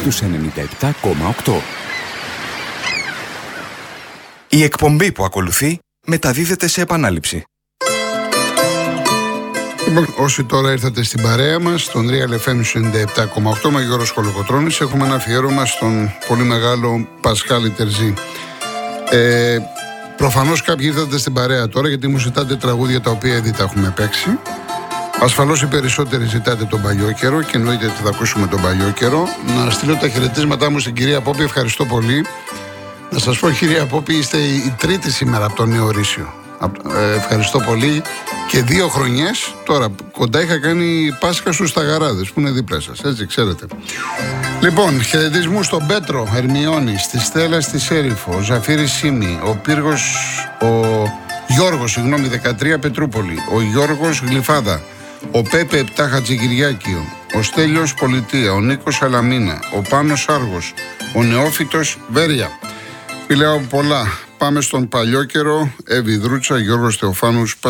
στους 97,8. Η εκπομπή που ακολουθεί μεταδίδεται σε επανάληψη. Όσοι τώρα ήρθατε στην παρέα μας, στον Real FM 97,8 με Γιώργο Χολοκοτρώνης, έχουμε ένα αφιέρωμα στον πολύ μεγάλο Πασχάλη Τερζή. Προφανώς κάποιοι ήρθατε στην παρέα τώρα γιατί μου ζητάτε τραγούδια τα οποία ήδη τα έχουμε παίξει. Ασφαλώς οι περισσότεροι ζητάτε τον παλιό καιρό και εννοείται ότι θα ακούσουμε τον παλιό καιρό. Να στείλω τα χαιρετίσματά μου στην κυρία Πόπη, ευχαριστώ πολύ. Να σας πω, κυρία Πόπη, είστε η τρίτη σήμερα από το Νέο Ρήσιο. Ευχαριστώ πολύ. Και 2 χρονιές τώρα κοντά είχα κάνει Πάσχα στους Σταγαράδες που είναι δίπλα σας, έτσι ξέρετε. Λοιπόν, χαιρετισμού στον Πέτρο Ερμιώνη, στη Στέλλα στη Σέριφο, ο Ζαφύρης Σίμη, ο Πύργος, Γιώργος 13 Πετρούπολη, ο Γιώργος Γλυφάδα, ο Πέπε 7 Χατζικυριάκιο, ο Στέλιος Πολιτεία, ο Νίκος Αλαμίνα, ο Πάνος Άργος, ο Νεόφυτος Βέρεια. Μιλάω πολλά. Πάμε στον παλιό καιρό. Εύη Δρούτσα, Γιώργος Θεοφάνους.